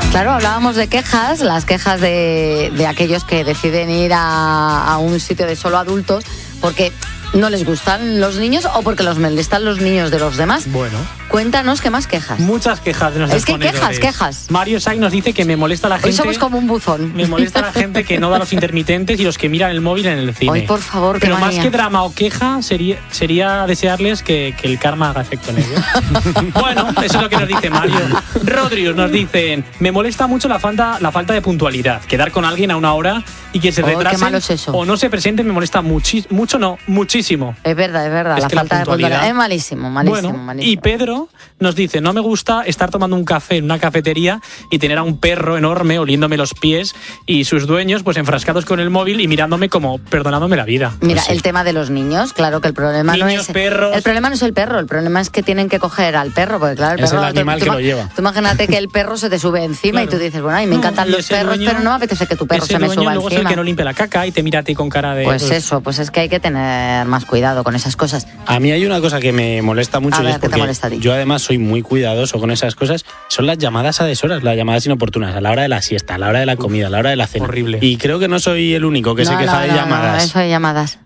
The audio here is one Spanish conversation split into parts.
Claro, hablábamos de quejas, las quejas de aquellos que deciden ir a un sitio de solo adultos porque no les gustan los niños o porque los molestan los niños de los demás. Bueno. Cuéntanos, ¿qué más quejas? Muchas quejas de nuestros ponedores. Es que quejas. Mario Sai nos dice que me molesta la gente... Hoy somos como un buzón. Me molesta la gente que no da los intermitentes y los que miran el móvil en el cine. Ay, por favor, qué Pero manía. más que drama o queja, sería desearles que el karma haga efecto en ellos. Bueno, eso es lo que nos dice Mario. Rodrius nos dicen, me molesta mucho la falta de puntualidad. Quedar con alguien a una hora y que se retrasen qué malo es eso. o no se presenten me molesta muchísimo. Es verdad, Es la que falta la de puntualidad es malísimo. Bueno, y Pedro nos dice, no me gusta estar tomando un café en una cafetería y tener a un perro enorme oliéndome los pies y sus dueños pues enfrascados con el móvil y mirándome como perdonándome la vida. Mira, el tema de los niños, claro que el problema no es perros. El problema no es el perro, el problema es que tienen que coger al perro, porque claro, el es perro el animal que lo lleva. Tú imagínate que el perro se te sube encima, claro. Y tú dices, bueno, a mí me encantan los perros, pero no me apetece que tu perro se me suba luego encima. Es el que no limpia la caca y te mira a ti con cara de... Pues eso, pues es que hay que tener más cuidado con esas cosas. A mí hay una cosa que me molesta mucho, a ver, y es porque yo además soy muy cuidadoso con esas cosas, son las llamadas a deshoras, las llamadas inoportunas, a la hora de la siesta, a la hora de la comida, a la hora de la cena. Horrible. Y creo que no soy el único que se queja de llamadas. No, eso de llamadas.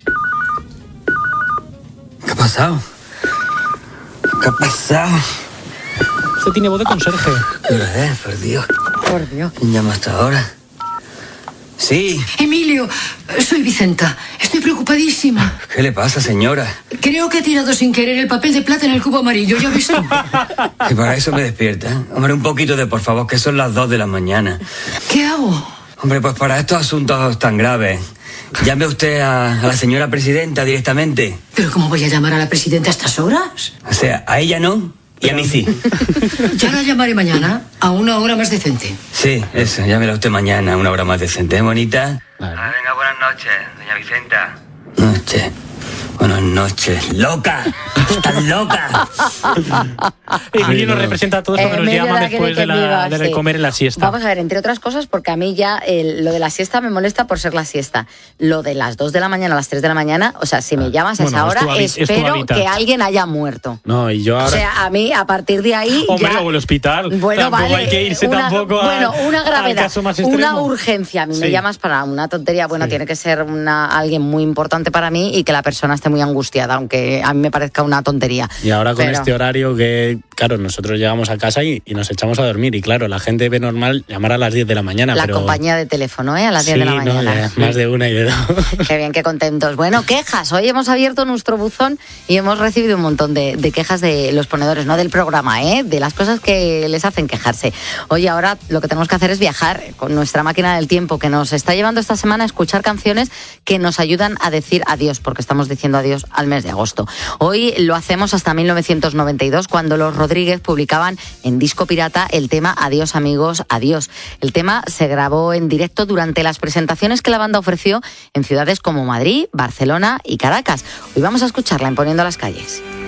¿Qué ha pasado? ¿Qué ha pasado? Usted tiene voz de conserje. ¿Qué hora es? Por Dios. Por Dios. ¿Quién llama hasta ahora? Sí. Emilio, soy Vicenta. Estoy preocupadísima. ¿Qué le pasa, señora? Creo que he tirado sin querer el papel de plata en el cubo amarillo, ¿ya ves tú? Y para eso me despierta. Hombre, un poquito de por favor, que son las 2 de la mañana. ¿Qué hago? Hombre, pues para estos asuntos tan graves, llame usted a la señora presidenta directamente. ¿Pero cómo voy a llamar a la presidenta a estas horas? O sea, a ella no y a mí sí. Ya la llamaré mañana, a una hora más decente. Sí, eso, llámela usted mañana a una hora más decente, ¿eh, bonita? Claro. Venga, buenas noches, doña Vicenta. Noche. Buenas noches. ¡Loca! ¡Estás loca! Emilio nos representa a todos cuando nos llaman después de comer en la siesta. Vamos a ver, entre otras cosas, porque a mí ya lo de la siesta me molesta por ser la siesta. Lo de las 2 de la mañana a las 3 de la mañana, o sea, si me llamas a esa hora, espero que alguien haya muerto. No, y yo ahora... O sea, a mí, a partir de ahí... Hombre, o el hospital. Bueno, tampoco vale, hay que irse tampoco una gravedad, al caso más extremo. Una urgencia. A mí me llamas para una tontería. Bueno, tiene que ser alguien muy importante para mí y que la persona esté muy angustiada, aunque a mí me parezca una tontería. Y ahora con este horario que, claro, nosotros llegamos a casa y nos echamos a dormir. Y claro, la gente ve normal llamar a las 10 de la mañana. La compañía de teléfono, a las 10 de la mañana. No, más de una y de dos. Qué bien, qué contentos. Bueno, quejas. Hoy hemos abierto nuestro buzón y hemos recibido un montón de quejas de los ponedores, no del programa, de las cosas que les hacen quejarse. Hoy ahora lo que tenemos que hacer es viajar con nuestra máquina del tiempo que nos está llevando esta semana a escuchar canciones que nos ayudan a decir adiós, porque estamos diciendo adiós al mes de agosto. Hoy lo hacemos hasta 1992, cuando los Rodríguez publicaban en disco pirata el tema Adiós amigos, adiós. El tema se grabó en directo durante las presentaciones que la banda ofreció en ciudades como Madrid, Barcelona y Caracas. Hoy vamos a escucharla en Poniendo las calles.